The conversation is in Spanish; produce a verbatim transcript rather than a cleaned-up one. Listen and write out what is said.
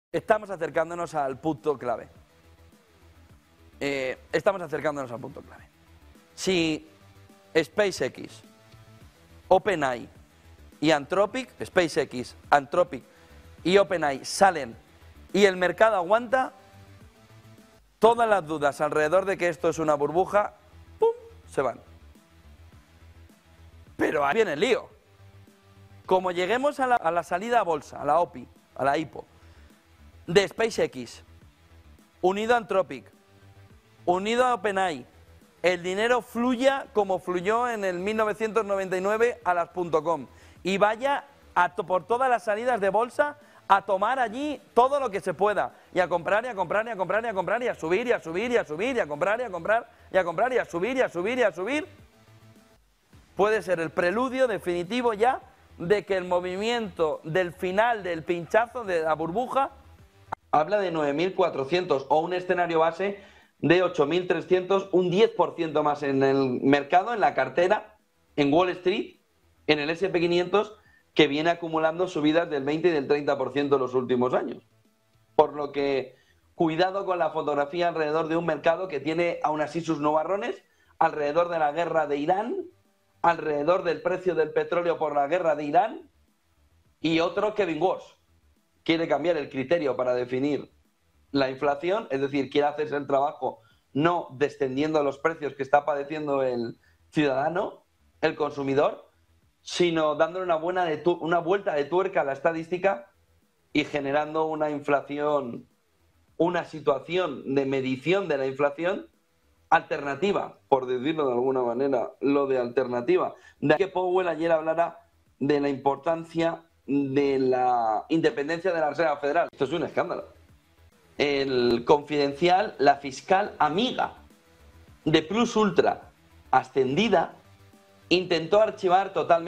Estamos acercándonos al punto clave. Eh, estamos acercándonos al punto clave. Si SpaceX, OpenAI y Anthropic, SpaceX, Anthropic y OpenAI salen y el mercado aguanta, todas las dudas alrededor de que esto es una burbuja, ¡pum!, se van. Pero ahí viene el lío. Como lleguemos a la, a la salida a bolsa, a la O P I, a la I P O, de SpaceX, unido a Anthropic, unido a OpenAI, el dinero fluya como fluyó en el mil novecientos noventa y nueve a las .com y vaya a to por todas las salidas de bolsa a tomar allí todo lo que se pueda y a comprar y a comprar y a comprar y a comprar y a subir y a subir y a subir y a comprar y a comprar y a comprar y a subir y a subir y a subir, puede ser el preludio definitivo ya de que el movimiento del final del pinchazo de la burbuja habla de nueve mil cuatrocientos o un escenario base de ocho mil trescientos, un diez por ciento más en el mercado, en la cartera, en Wall Street, en el ese and pe quinientos, que viene acumulando subidas del veinte y del treinta por ciento en los últimos años. Por lo que, cuidado con la fotografía alrededor de un mercado que tiene aún así sus nubarrones, alrededor de la guerra de Irán, alrededor del precio del petróleo por la guerra de Irán, y otro Kevin Walsh quiere cambiar el criterio para definir la inflación, es decir, quiere hacerse el trabajo no descendiendo los precios que está padeciendo el ciudadano, el consumidor, sino dándole una, buena de tu una vuelta de tuerca a la estadística y generando una inflación, una situación de medición de la inflación alternativa, por decirlo de alguna manera, lo de alternativa. De que Powell ayer hablara de la importancia de la independencia de la Reserva Federal. Esto es un escándalo. El Confidencial, la fiscal amiga de Plus Ultra ascendida, intentó archivar totalmente